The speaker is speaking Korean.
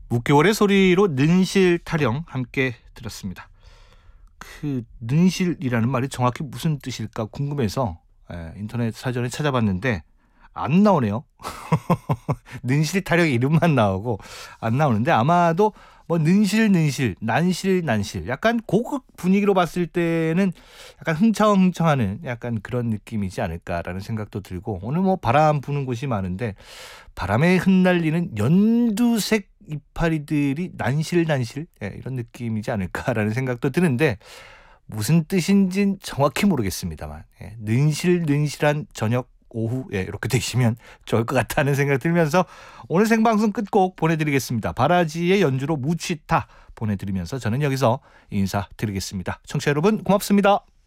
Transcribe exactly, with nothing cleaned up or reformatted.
묵개월의 소리로 능실 타령 함께 들었습니다. 그 능실이라는 말이 정확히 무슨 뜻일까 궁금해서 에, 인터넷 사전에 찾아봤는데 안 나오네요. 능실 타령 이름만 나오고 안 나오는데 아마도 뭐 능실 능실 난실 난실 약간 고급 분위기로 봤을 때는 약간 흥청흥청하는 약간 그런 느낌이지 않을까라는 생각도 들고, 오늘 뭐 바람 부는 곳이 많은데 바람에 흩날리는 연두색 이파리들이 난실난실 예, 이런 느낌이지 않을까라는 생각도 드는데 무슨 뜻인진 정확히 모르겠습니다만 예, 능실능실한 저녁 오후 예, 이렇게 되시면 좋을 것 같다는 생각 들면서 오늘 생방송 끝곡 보내드리겠습니다. 바라지의 연주로 무취타 보내드리면서 저는 여기서 인사드리겠습니다. 청취자 여러분 고맙습니다.